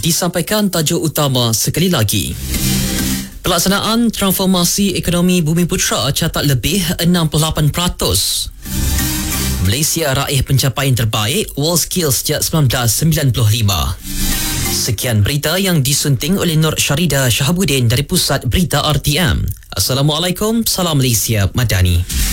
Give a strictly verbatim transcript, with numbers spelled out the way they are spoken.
Disampaikan tajuk utama sekali lagi. Pelaksanaan transformasi ekonomi Bumiputera catat lebih enam puluh lapan peratus. Malaysia raih pencapaian terbaik WorldSkills sejak seribu sembilan ratus sembilan puluh lima. Sekian berita yang disunting oleh Nur Syarida Shahabuddin dari Pusat Berita R T M. Assalamualaikum, salam Malaysia Madani.